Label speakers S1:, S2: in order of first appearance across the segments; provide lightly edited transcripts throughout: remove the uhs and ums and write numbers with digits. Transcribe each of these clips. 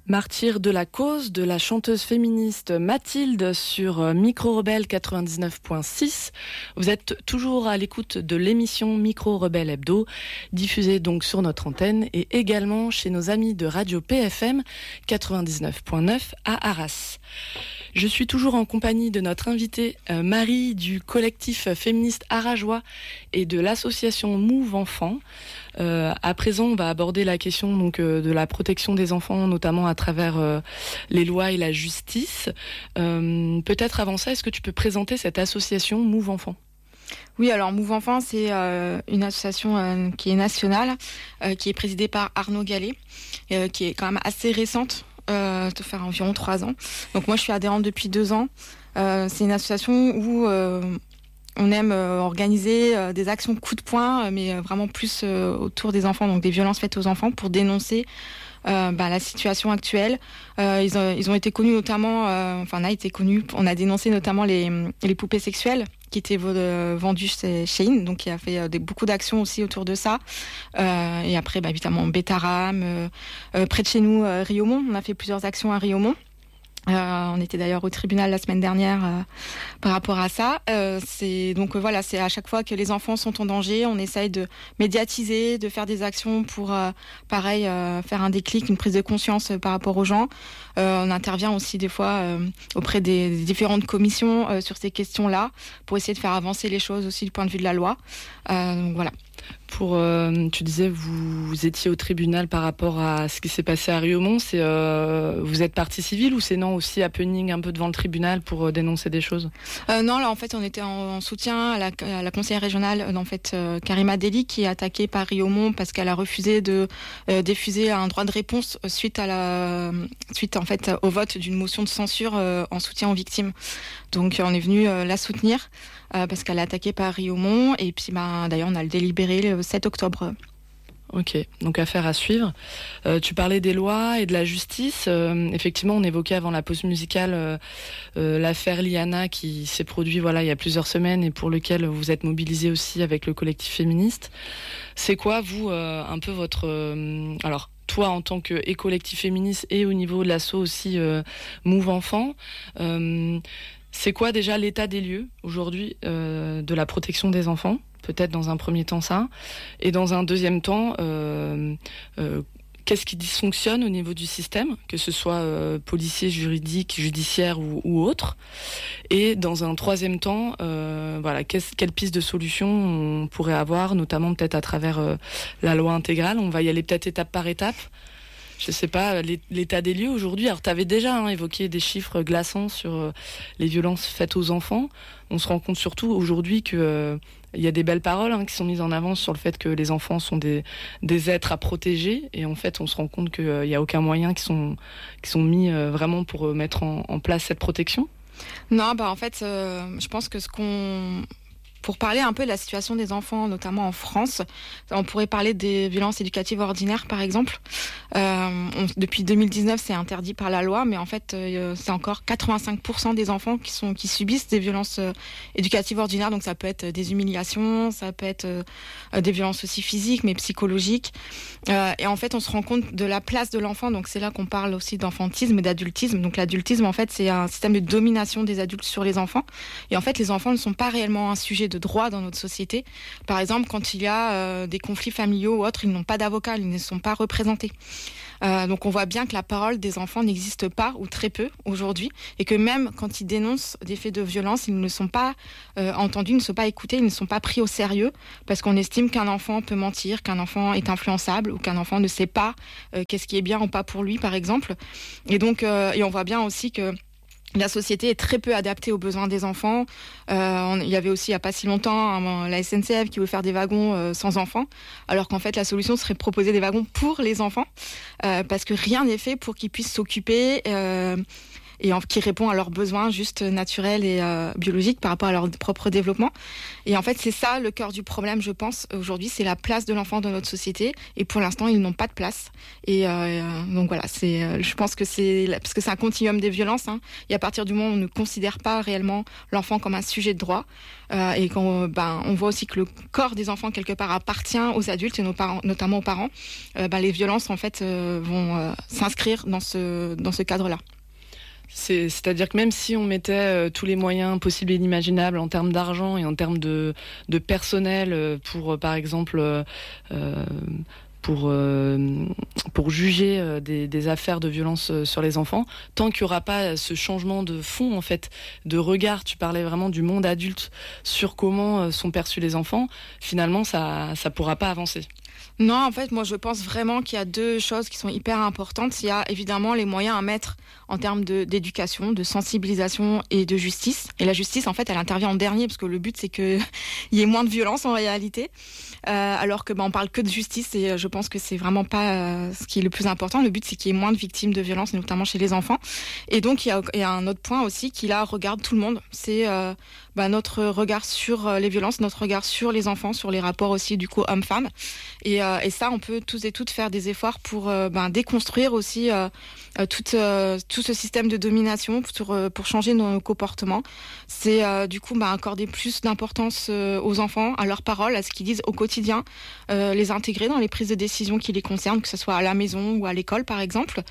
S1: Martyr de la cause de la chanteuse féministe Mathilde sur Micro Rebelle 99.6. Vous êtes toujours à l'écoute de l'émission Micro Rebelle Hebdo, diffusée donc sur notre antenne et également chez nos amis de Radio PFM 99.9 à Arras. Je suis toujours en compagnie de notre invitée Marie du collectif féministe Arageois et de l'association Move Enfants. À présent, on va aborder la question donc de la protection des enfants, notamment à travers les lois et la justice. Peut-être avant ça, est-ce que tu peux présenter cette association Move Enfants ?
S2: Oui, alors Move Enfants, c'est une association qui est nationale, qui est présidée par Arnaud Gallet, qui est quand même assez récente. Ça doit faire environ 3 ans. Donc moi, je suis adhérente depuis 2 ans. C'est une association où on aime organiser des actions coup de poing, mais vraiment plus autour des enfants, donc des violences faites aux enfants, pour dénoncer la situation actuelle. Ils ont été connus notamment, on a dénoncé notamment les poupées sexuelles qui étaient vendues chez Shein, donc il a fait beaucoup d'actions aussi autour de ça. Et après, évidemment, Bétaram, près de chez nous, Riaumont, on a fait plusieurs actions à Riaumont. On était d'ailleurs au tribunal la semaine dernière par rapport à ça. C'est à chaque fois que les enfants sont en danger, on essaye de médiatiser, de faire des actions pour faire un déclic, une prise de conscience par rapport aux gens. On intervient aussi des fois auprès des différentes commissions sur ces questions-là pour essayer de faire avancer les choses aussi du point de vue de la loi. Donc voilà.
S1: Tu disais vous étiez au tribunal par rapport à ce qui s'est passé à Riaumont. Vous êtes partie civile ou c'est non aussi happening un peu devant le tribunal pour dénoncer des choses?
S2: Non, là en fait on était en soutien à la conseillère régionale Karima Deli, qui est attaquée par Riaumont parce qu'elle a refusé de diffuser un droit de réponse suite au vote d'une motion de censure en soutien aux victimes. Donc on est venu la soutenir parce qu'elle est attaquée par Riaumont, et puis d'ailleurs on a le délibéré le 7 octobre.
S1: Ok, donc affaire à suivre. Tu parlais des lois et de la justice. Effectivement, on évoquait avant la pause musicale l'affaire Liana qui s'est produite il y a plusieurs semaines et pour lequel vous êtes mobilisés aussi avec le collectif féministe. C'est quoi, vous, un peu votre... alors, toi, en tant que collectif féministe et au niveau de l'asso aussi Move Enfants, c'est quoi déjà l'état des lieux aujourd'hui de la protection des enfants ? Peut-être dans un premier temps ça, et dans un deuxième temps, qu'est-ce qui dysfonctionne au niveau du système, que ce soit policier, juridique, judiciaire ou autre, et dans un troisième temps, quelle piste de solution on pourrait avoir, notamment peut-être à travers la loi intégrale. On va y aller peut-être étape par étape. Je sais pas, l'état des lieux aujourd'hui. Alors, tu avais déjà évoqué des chiffres glaçants sur les violences faites aux enfants. On se rend compte surtout aujourd'hui que il y a des belles paroles qui sont mises en avant sur le fait que les enfants sont des êtres à protéger. Et en fait, on se rend compte qu'il n'y a aucun moyen qui sont mis vraiment pour mettre en place cette protection.
S2: Non, en fait, je pense que pour parler un peu de la situation des enfants, notamment en France, on pourrait parler des violences éducatives ordinaires, par exemple. Depuis 2019, c'est interdit par la loi, mais en fait, c'est encore 85% des enfants qui subissent des violences éducatives ordinaires. Donc ça peut être des humiliations, ça peut être des violences aussi physiques, mais psychologiques. Et en fait, on se rend compte de la place de l'enfant. Donc c'est là qu'on parle aussi d'enfantisme et d'adultisme. Donc l'adultisme, en fait, c'est un système de domination des adultes sur les enfants. Et en fait, les enfants ne sont pas réellement un sujet de droit dans notre société. Par exemple, quand il y a des conflits familiaux ou autres, ils n'ont pas d'avocat, ils ne sont pas représentés. Donc on voit bien que la parole des enfants n'existe pas ou très peu aujourd'hui, et que même quand ils dénoncent des faits de violence, ils ne sont pas entendus, ils ne sont pas écoutés, ils ne sont pas pris au sérieux, parce qu'on estime qu'un enfant peut mentir, qu'un enfant est influençable, ou qu'un enfant ne sait pas qu'est-ce qui est bien ou pas pour lui, par exemple. Et donc et on voit bien aussi que la société est très peu adaptée aux besoins des enfants. Il y avait aussi, il n'y a pas si longtemps, la SNCF qui veut faire des wagons sans enfants, alors qu'en fait, la solution serait de proposer des wagons pour les enfants, parce que rien n'est fait pour qu'ils puissent s'occuper qui répond à leurs besoins juste naturels et biologiques par rapport à leur propre développement. Et en fait, c'est ça le cœur du problème, je pense, aujourd'hui, c'est la place de l'enfant dans notre société. Et pour l'instant, ils n'ont pas de place. Et donc voilà, je pense que parce que c'est un continuum des violences. Hein, et à partir du moment où on ne considère pas réellement l'enfant comme un sujet de droit, et qu'on on voit aussi que le corps des enfants, quelque part, appartient aux adultes, et notamment aux parents, les violences, en fait, vont s'inscrire dans ce cadre-là.
S1: C'est-à-dire que même si on mettait tous les moyens possibles et inimaginables en termes d'argent et en termes de personnel pour, par exemple, pour juger des affaires de violence sur les enfants, tant qu'il n'y aura pas ce changement de fond, en fait, de regard, tu parlais vraiment du monde adulte sur comment sont perçus les enfants, finalement, ça pourra pas avancer.
S2: Non, en fait, moi, je pense vraiment qu'il y a deux choses qui sont hyper importantes. Il y a évidemment les moyens à mettre en termes d'éducation, de sensibilisation et de justice. Et la justice, en fait, elle intervient en dernier parce que le but, c'est qu'il y ait moins de violence en réalité. Alors que on parle que de justice et je pense que c'est vraiment pas ce qui est le plus important. Le but, c'est qu'il y ait moins de victimes de violence, notamment chez les enfants. Et donc, il y a un autre point aussi qui, là, regarde tout le monde. C'est notre regard sur les violences, notre regard sur les enfants, sur les rapports aussi, du coup, hommes-femmes. Et ça, on peut tous et toutes faire des efforts pour déconstruire aussi tout ce système de domination pour changer nos comportements. C'est du coup accorder plus d'importance aux enfants, à leurs paroles, à ce qu'ils disent au quotidien, les intégrer dans les prises de décision qui les concernent, que ce soit à la maison ou à l'école par exemple.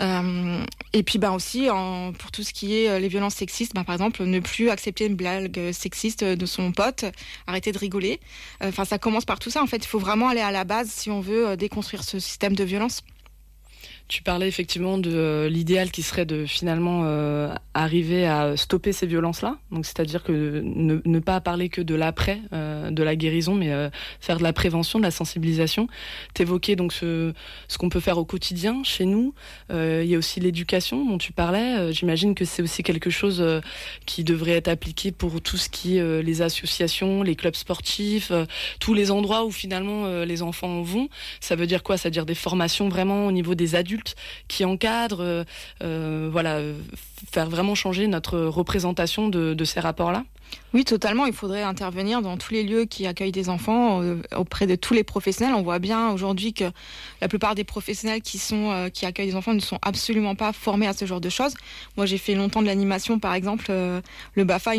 S2: Et puis aussi pour tout ce qui est les violences sexistes, par exemple, ne plus accepter une blague sexiste de son pote, arrêter de rigoler. Ça commence par tout ça. En fait, il faut vraiment aller à la base si on veut déconstruire ce système de violence.
S1: Tu parlais effectivement de l'idéal qui serait de finalement arriver à stopper ces violences-là. Donc, c'est-à-dire que ne pas parler que de l'après, de la guérison, mais faire de la prévention, de la sensibilisation. T'évoquais donc ce qu'on peut faire au quotidien chez nous. Il y a aussi l'éducation dont tu parlais. J'imagine que c'est aussi quelque chose qui devrait être appliqué pour tout ce qui est les associations, les clubs sportifs, tous les endroits où finalement les enfants vont. Ça veut dire quoi ? Ça veut dire des formations vraiment au niveau des adultes qui encadrent, faire vraiment changer notre représentation de ces rapports-là ?
S2: Oui, totalement. Il faudrait intervenir dans tous les lieux qui accueillent des enfants, auprès de tous les professionnels. On voit bien aujourd'hui que la plupart des professionnels qui accueillent des enfants ne sont absolument pas formés à ce genre de choses. Moi, j'ai fait longtemps de l'animation, par exemple. Le BAFA,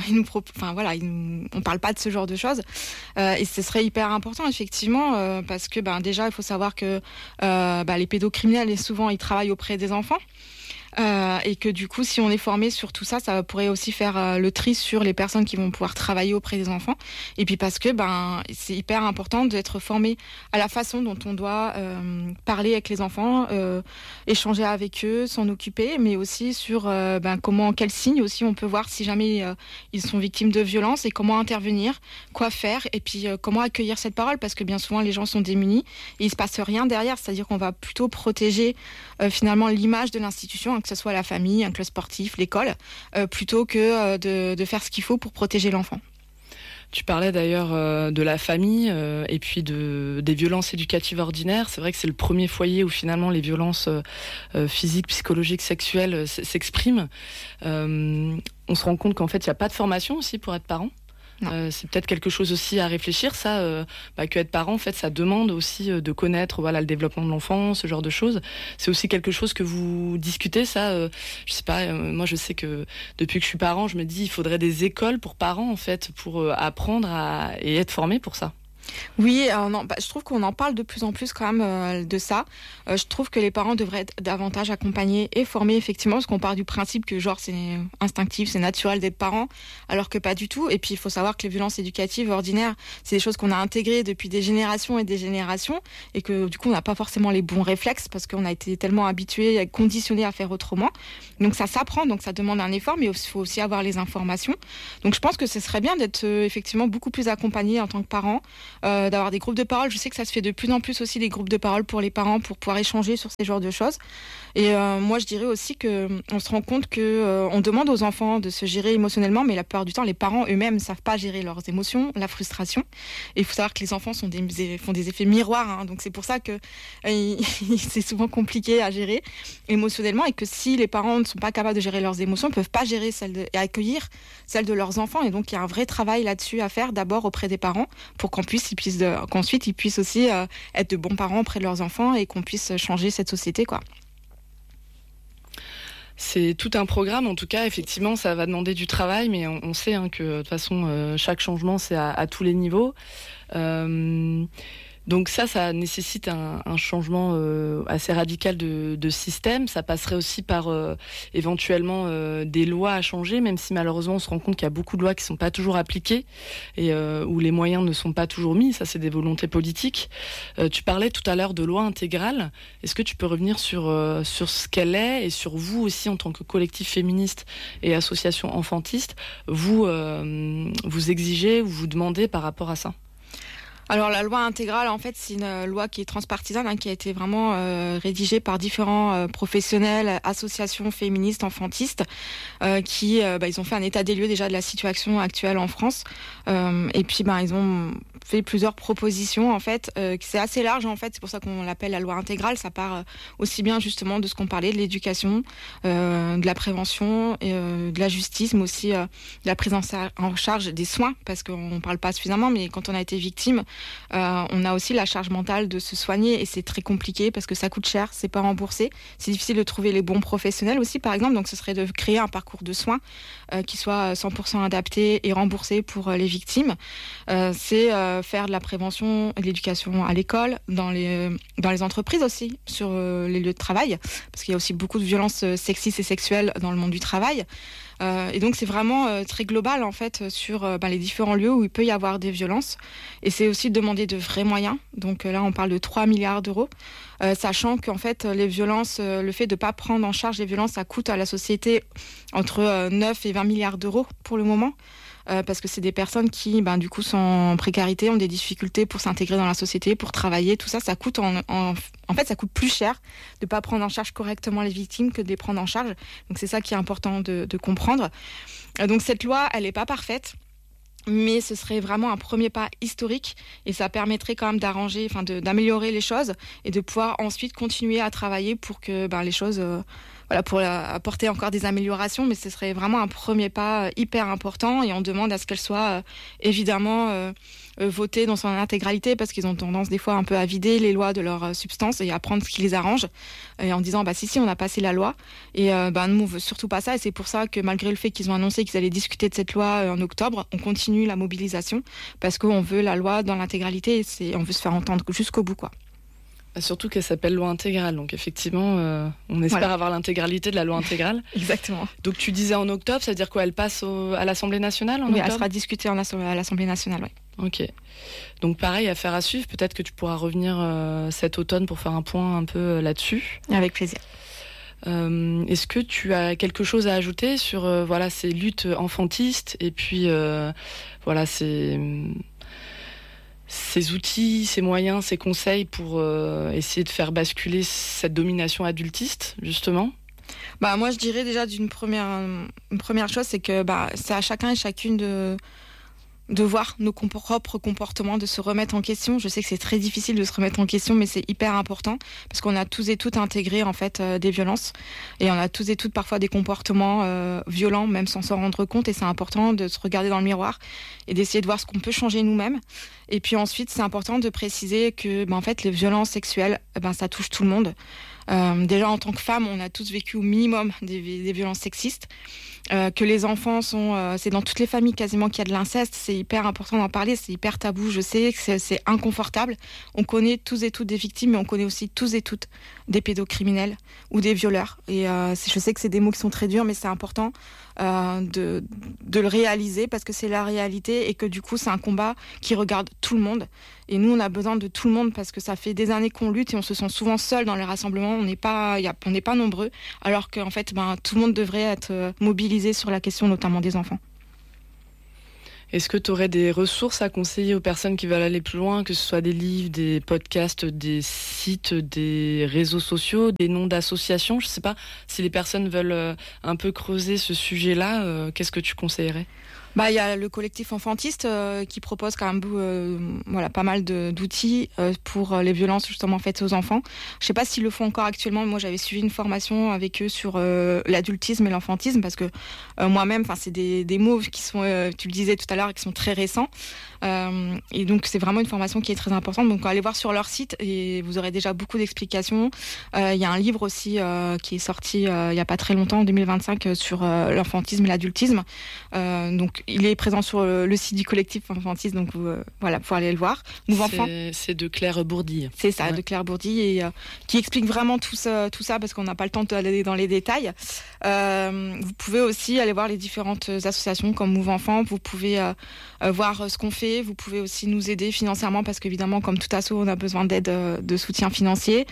S2: on parle pas de ce genre de choses. Et ce serait hyper important, effectivement, parce que déjà, il faut savoir que les pédocriminels, souvent, ils travaillent auprès des enfants. Et que du coup, si on est formé sur tout ça, ça pourrait aussi faire le tri sur les personnes qui vont pouvoir travailler auprès des enfants. Et puis parce que c'est hyper important d'être formé à la façon dont on doit parler avec les enfants, échanger avec eux, s'en occuper, mais aussi sur quels signes aussi on peut voir si jamais ils sont victimes de violences et comment intervenir, quoi faire, et puis comment accueillir cette parole, parce que bien souvent les gens sont démunis et il se passe rien derrière, c'est-à-dire qu'on va plutôt protéger finalement l'image de l'institution, que ce soit la famille, un club sportif, l'école, plutôt que de faire ce qu'il faut pour protéger l'enfant.
S1: Tu parlais d'ailleurs de la famille et puis des violences éducatives ordinaires. C'est vrai que c'est le premier foyer où finalement les violences physiques, psychologiques, sexuelles s'expriment. On se rend compte qu'en fait, il n'y a pas de formation aussi pour être parent. C'est peut-être quelque chose aussi à réfléchir, ça, que être parent, en fait, ça demande aussi de connaître le développement de l'enfant, ce genre de choses. C'est aussi quelque chose que vous discutez, ça. Je sais pas, moi je sais que depuis que je suis parent, je me dis il faudrait des écoles pour parents, en fait, pour apprendre et être formés pour ça.
S2: Oui, je trouve qu'on en parle de plus en plus quand même de ça. Je trouve que les parents devraient être davantage accompagnés et formés effectivement, parce qu'on part du principe que c'est instinctif, c'est naturel d'être parent, alors que pas du tout. Et puis il faut savoir que les violences éducatives ordinaires, c'est des choses qu'on a intégrées depuis des générations et des générations, et que du coup on n'a pas forcément les bons réflexes parce qu'on a été tellement habitués, conditionnés à faire autrement. Donc ça s'apprend, donc ça demande un effort, mais il faut aussi avoir les informations. Donc je pense que ce serait bien d'être effectivement beaucoup plus accompagné en tant que parent. d'avoir des groupes de parole. Je sais que ça se fait de plus en plus aussi, des groupes de parole pour les parents, pour pouvoir échanger sur ces genres de choses. Et moi, je dirais aussi qu'on se rend compte qu'on demande aux enfants de se gérer émotionnellement, mais la plupart du temps, les parents eux-mêmes ne savent pas gérer leurs émotions, la frustration. Et il faut savoir que les enfants font des effets miroirs, hein, donc c'est pour ça que c'est souvent compliqué à gérer émotionnellement, et que si les parents ne sont pas capables de gérer leurs émotions, ils ne peuvent pas gérer et accueillir celles de leurs enfants. Et donc, il y a un vrai travail là-dessus à faire, d'abord auprès des parents, pour qu'ensuite ils puissent aussi être de bons parents auprès de leurs enfants et qu'on puisse changer cette société, quoi.
S1: C'est tout un programme, en tout cas, effectivement, ça va demander du travail, mais on sait que de toute façon, chaque changement, c'est à tous les niveaux. Donc ça nécessite un changement assez radical de système. Ça passerait aussi par éventuellement des lois à changer, même si malheureusement on se rend compte qu'il y a beaucoup de lois qui ne sont pas toujours appliquées et où les moyens ne sont pas toujours mis. Ça, c'est des volontés politiques. Tu parlais tout à l'heure de loi intégrale. Est-ce que tu peux revenir sur ce qu'elle est et sur vous aussi en tant que collectif féministe et association enfantiste, vous exigez ou vous demandez par rapport à ça ?
S2: Alors la loi intégrale, en fait, c'est une loi qui est transpartisane, qui a été vraiment rédigée par différents professionnels, associations féministes, enfantistes, qui ils ont fait un état des lieux déjà de la situation actuelle en France. Et puis ils ont fait plusieurs propositions, en fait, c'est assez large, en fait, c'est pour ça qu'on l'appelle la loi intégrale. Ça part aussi bien justement de ce qu'on parlait, de l'éducation, de la prévention, de la justice, mais aussi de la prise en charge des soins, parce qu'on ne parle pas suffisamment, mais quand on a été victime, on a aussi la charge mentale de se soigner, et c'est très compliqué parce que ça coûte cher, c'est pas remboursé, c'est difficile de trouver les bons professionnels aussi, par exemple. Donc ce serait de créer un parcours de soins qui soit 100% adapté et remboursé pour les victimes. C'est faire de la prévention et de l'éducation à l'école, dans les entreprises aussi, sur les lieux de travail, parce qu'il y a aussi beaucoup de violences sexistes et sexuelles dans le monde du travail. Et donc c'est vraiment très global, en fait, sur les différents lieux où il peut y avoir des violences. Et c'est aussi de demander de vrais moyens. Donc là, on parle de 3 milliards d'euros, sachant qu'en fait, les violences, le fait de ne pas prendre en charge les violences, ça coûte à la société entre 9 et 20 milliards d'euros pour le moment. Parce que c'est des personnes qui, du coup, sont en précarité, ont des difficultés pour s'intégrer dans la société, pour travailler. Tout ça, ça coûte en fait, ça coûte plus cher de ne pas prendre en charge correctement les victimes que de les prendre en charge. Donc c'est ça qui est important de comprendre. Donc cette loi, elle n'est pas parfaite, mais ce serait vraiment un premier pas historique, et ça permettrait quand même d'améliorer les choses et de pouvoir ensuite continuer à travailler pour que les choses... pour apporter encore des améliorations, mais ce serait vraiment un premier pas hyper important, et on demande à ce qu'elle soit évidemment votée dans son intégralité, parce qu'ils ont tendance des fois un peu à vider les lois de leur substance et à prendre ce qui les arrange, et en disant si on a passé la loi, et nous on veut surtout pas ça, et c'est pour ça que malgré le fait qu'ils ont annoncé qu'ils allaient discuter de cette loi en octobre, on continue la mobilisation, parce qu'on veut la loi dans l'intégralité, et on veut se faire entendre jusqu'au bout, quoi.
S1: Surtout qu'elle s'appelle loi intégrale, donc effectivement, on espère avoir l'intégralité de la loi intégrale.
S2: Exactement.
S1: Donc tu disais en octobre, ça veut dire quoi ? Elle passe à l'Assemblée nationale en octobre ?
S2: Elle sera discutée à l'Assemblée nationale, oui.
S1: Ok. Donc pareil, affaire à suivre. Peut-être que tu pourras revenir cet automne pour faire un point un peu là-dessus.
S2: Avec plaisir.
S1: Est-ce que tu as quelque chose à ajouter sur ces luttes enfantistes et puis ces outils, ces moyens, ces conseils pour essayer de faire basculer cette domination adultiste, justement ?
S2: Moi, je dirais déjà une première chose, c'est que c'est à chacun et chacune de voir nos propres comportements, de se remettre en question. Je sais que c'est très difficile de se remettre en question, mais c'est hyper important, parce qu'on a tous et toutes intégré, en fait, des violences, et on a tous et toutes parfois des comportements violents, même sans s'en rendre compte, et c'est important de se regarder dans le miroir et d'essayer de voir ce qu'on peut changer nous-mêmes. Et puis ensuite, c'est important de préciser que en fait, les violences sexuelles, ça touche tout le monde. Déjà, en tant que femme, on a tous vécu au minimum des violences sexistes. Que les enfants c'est dans toutes les familles quasiment qu'il y a de l'inceste, c'est hyper important d'en parler, c'est hyper tabou, je sais que c'est inconfortable. On connaît tous et toutes des victimes, mais on connaît aussi tous et toutes des pédocriminels ou des violeurs. Et je sais que c'est des mots qui sont très durs, mais c'est important de le réaliser, parce que c'est la réalité, et que du coup c'est un combat qui regarde tout le monde. Et nous, on a besoin de tout le monde, parce que ça fait des années qu'on lutte et on se sent souvent seul dans les rassemblements. On n'est pas nombreux, alors qu'en fait, tout le monde devrait être mobilisé sur la question, notamment des enfants.
S1: Est-ce que tu aurais des ressources à conseiller aux personnes qui veulent aller plus loin, que ce soit des livres, des podcasts, des sites, des réseaux sociaux, des noms d'associations? Je ne sais pas si les personnes veulent un peu creuser ce sujet-là, qu'est-ce que tu conseillerais?
S2: Il y a le collectif Enfantiste qui propose quand même pas mal d'outils pour les violences justement faites aux enfants. Je ne sais pas s'ils le font encore actuellement. Moi, j'avais suivi une formation avec eux sur l'adultisme et l'enfantisme parce que moi-même, c'est des mots qui sont, tu le disais tout à l'heure, qui sont très récents. Et donc, c'est vraiment une formation qui est très importante. Donc, allez voir sur leur site et vous aurez déjà beaucoup d'explications. Il y a un livre aussi qui est sorti il n'y a pas très longtemps, en 2025, sur l'enfantisme et l'adultisme. Donc, il est présent sur le site du collectif Enfantiste, donc voilà, pour aller le voir.
S1: C'est de Claire Bourdi.
S2: C'est ça, ouais. De Claire Bourdi, et qui explique vraiment tout ça parce qu'on n'a pas le temps d'aller dans les détails. Vous pouvez aussi aller voir les différentes associations comme Move Enfant. Vous pouvez voir ce qu'on fait. Vous pouvez aussi nous aider financièrement parce qu'évidemment, comme tout asso, on a besoin d'aide, de soutien financier.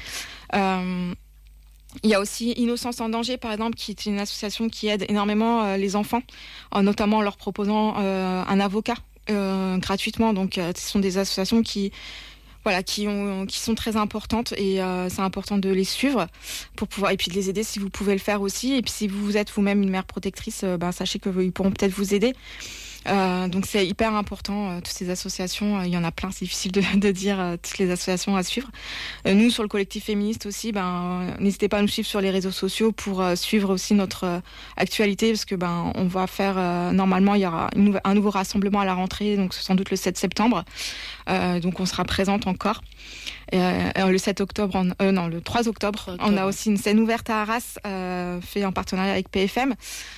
S2: Il y a aussi Innocence en danger, par exemple, qui est une association qui aide énormément les enfants, notamment en leur proposant un avocat gratuitement. Donc, ce sont des associations qui sont très importantes et c'est important de les suivre pour pouvoir, et puis de les aider si vous pouvez le faire aussi. Et puis, si vous êtes vous-même une mère protectrice, sachez qu'ils pourront peut-être vous aider. Donc c'est hyper important, toutes ces associations, il y en a plein, c'est difficile de dire toutes les associations à suivre. Nous, sur le collectif féministe aussi, n'hésitez pas à nous suivre sur les réseaux sociaux pour suivre aussi notre actualité, parce que on va faire, normalement, il y aura un nouveau rassemblement à la rentrée, donc sans doute le 7 septembre, donc on sera présente encore. Le 7 octobre, le 3 octobre, on a aussi une scène ouverte à Arras, fait en partenariat avec PFM.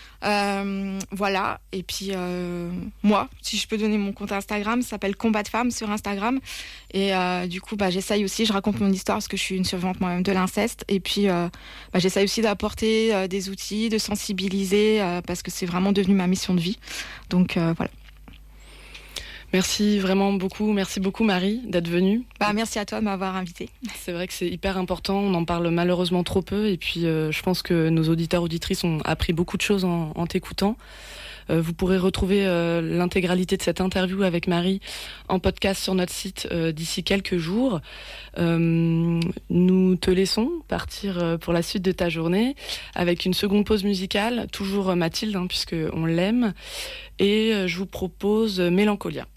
S2: Voilà, et puis moi, si je peux donner mon compte Instagram, ça s'appelle Combat de Femmes sur Instagram, et du coup j'essaye aussi, je raconte mon histoire parce que je suis une survivante moi-même de l'inceste, et puis j'essaye aussi d'apporter des outils, de sensibiliser, parce que c'est vraiment devenu ma mission de vie, donc voilà.
S1: Merci vraiment beaucoup. Merci beaucoup Marie d'être venue.
S2: Merci à toi de m'avoir invitée.
S1: C'est vrai que c'est hyper important, on en parle malheureusement trop peu et puis je pense que nos auditeurs auditrices ont appris beaucoup de choses en t'écoutant. Vous pourrez retrouver l'intégralité de cette interview avec Marie en podcast sur notre site d'ici quelques jours. Nous te laissons partir pour la suite de ta journée avec une seconde pause musicale, toujours Mathilde, puisqu'on l'aime, et je vous propose Mélancolia.